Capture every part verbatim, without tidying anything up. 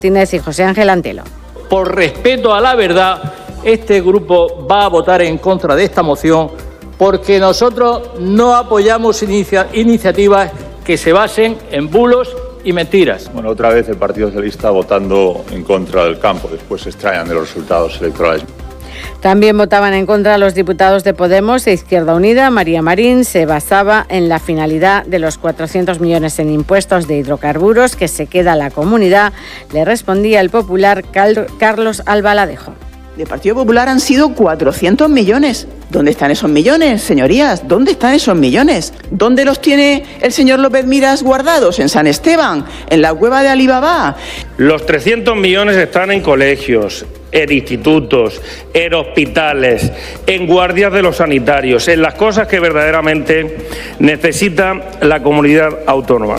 Martínez y José Ángel Antelo. Por respeto a la verdad, este grupo va a votar en contra de esta moción porque nosotros no apoyamos inicia- iniciativas que se basen en bulos y mentiras. Bueno, otra vez el Partido Socialista votando en contra del campo, después se extrañan de los resultados electorales. También votaban en contra los diputados de Podemos e Izquierda Unida. María Marín se basaba en la finalidad de los cuatrocientos millones en impuestos de hidrocarburos que se queda la comunidad. Le respondía el popular Carlos Albaladejo. Del Partido Popular han sido cuatrocientos millones. ¿Dónde están esos millones, señorías? ¿Dónde están esos millones? ¿Dónde los tiene el señor López Miras guardados? ¿En San Esteban? ¿En la cueva de Alibaba? Los trescientos millones están en colegios, en institutos, en hospitales, en guardias de los sanitarios, en las cosas que verdaderamente necesita la comunidad autónoma.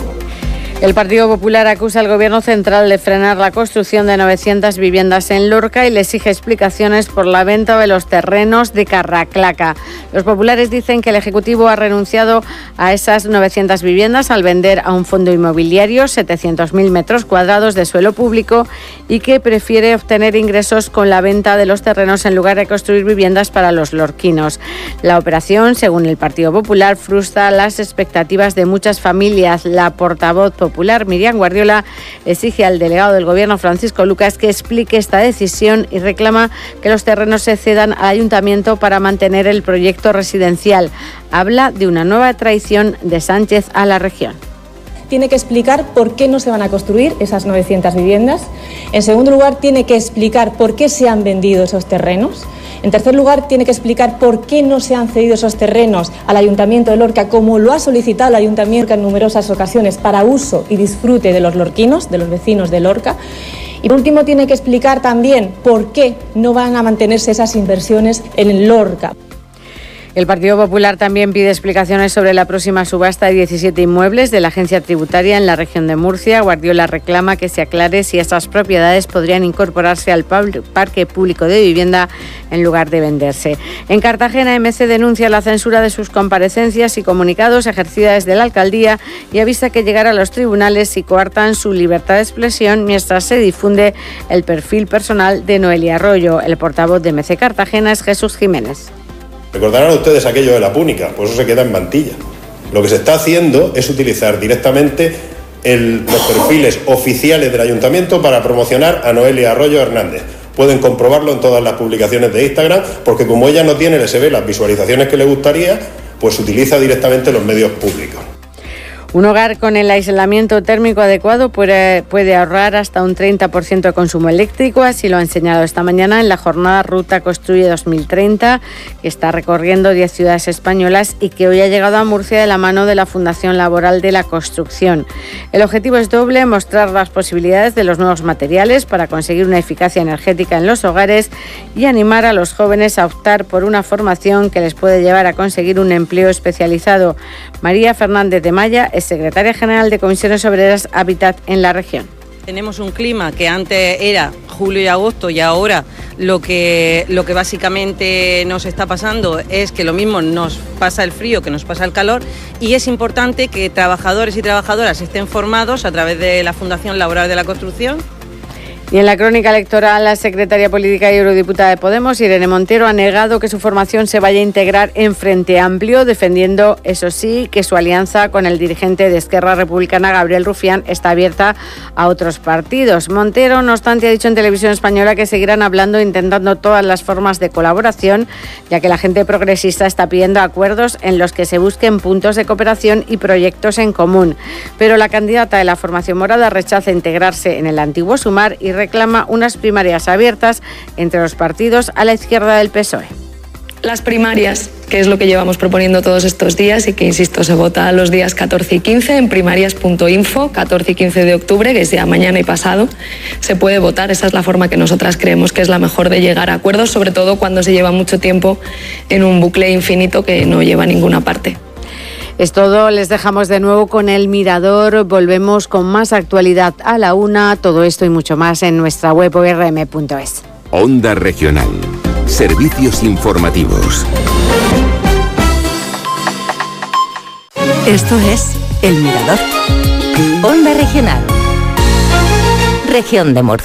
El Partido Popular acusa al Gobierno central de frenar la construcción de novecientas viviendas en Lorca y le exige explicaciones por la venta de los terrenos de Carraclaca. Los populares dicen que el Ejecutivo ha renunciado a esas novecientas viviendas al vender a un fondo inmobiliario setecientos mil metros cuadrados de suelo público y que prefiere obtener ingresos con la venta de los terrenos en lugar de construir viviendas para los lorquinos. La operación, según el Partido Popular, frustra las expectativas de muchas familias. La portavoz popular Popular, Miriam Guardiola, exige al delegado del Gobierno, Francisco Lucas, que explique esta decisión y reclama que los terrenos se cedan al Ayuntamiento para mantener el proyecto residencial. Habla de una nueva traición de Sánchez a la región. Tiene que explicar por qué no se van a construir esas novecientas viviendas. En segundo lugar, tiene que explicar por qué se han vendido esos terrenos. En tercer lugar, tiene que explicar por qué no se han cedido esos terrenos al Ayuntamiento de Lorca, como lo ha solicitado el Ayuntamiento en numerosas ocasiones, para uso y disfrute de los lorquinos, de los vecinos de Lorca. Y por último, tiene que explicar también por qué no van a mantenerse esas inversiones en Lorca. El Partido Popular también pide explicaciones sobre la próxima subasta de diecisiete inmuebles de la Agencia Tributaria en la región de Murcia. Guardiola reclama que se aclare si esas propiedades podrían incorporarse al parque público de vivienda en lugar de venderse. En Cartagena, M C denuncia la censura de sus comparecencias y comunicados ejercida desde la alcaldía y avisa que llegará a los tribunales y coartan su libertad de expresión mientras se difunde el perfil personal de Noelia Arroyo. El portavoz de M C Cartagena es Jesús Jiménez. Recordarán ustedes aquello de la púnica, pues eso se queda en mantilla. Lo que se está haciendo es utilizar directamente el, los perfiles oficiales del ayuntamiento para promocionar a Noelia Arroyo Hernández. Pueden comprobarlo en todas las publicaciones de Instagram, porque como ella no tiene el S B las visualizaciones que le gustaría, pues utiliza directamente los medios públicos. Un hogar con el aislamiento térmico adecuado puede, puede ahorrar hasta un treinta por ciento de consumo eléctrico, así lo ha enseñado esta mañana en la jornada Ruta Construye dos mil treinta, que está recorriendo diez ciudades españolas y que hoy ha llegado a Murcia de la mano de la Fundación Laboral de la Construcción. El objetivo es doble: mostrar las posibilidades de los nuevos materiales para conseguir una eficacia energética en los hogares y animar a los jóvenes a optar por una formación que les puede llevar a conseguir un empleo especializado. María Fernández de Maya es secretaria general de Comisiones Obreras Hábitat en la región. Tenemos un clima que antes era julio y agosto y ahora lo que, lo que básicamente nos está pasando es que lo mismo nos pasa el frío que nos pasa el calor, y es importante que trabajadores y trabajadoras estén formados a través de la Fundación Laboral de la Construcción. Y en la crónica electoral, la secretaria política y eurodiputada de Podemos, Irene Montero, ha negado que su formación se vaya a integrar en Frente Amplio, defendiendo, eso sí, que su alianza con el dirigente de Esquerra Republicana, Gabriel Rufián, está abierta a otros partidos. Montero, no obstante, ha dicho en Televisión Española que seguirán hablando e intentando todas las formas de colaboración, ya que la gente progresista está pidiendo acuerdos en los que se busquen puntos de cooperación y proyectos en común. Pero la candidata de la formación morada rechaza integrarse en el antiguo Sumar y reclama unas primarias abiertas entre los partidos a la izquierda del P S O E. Las primarias, que es lo que llevamos proponiendo todos estos días y que, insisto, se vota los días catorce y quince en primarias punto info, catorce y quince de octubre, que es ya mañana y pasado, se puede votar. Esa es la forma que nosotras creemos que es la mejor de llegar a acuerdos, sobre todo cuando se lleva mucho tiempo en un bucle infinito que no lleva a ninguna parte. Es todo, les dejamos de nuevo con El Mirador, volvemos con más actualidad a la una, todo esto y mucho más en nuestra web o r m punto es. Onda Regional, servicios informativos. Esto es El Mirador. Onda Regional. Región de Murcia.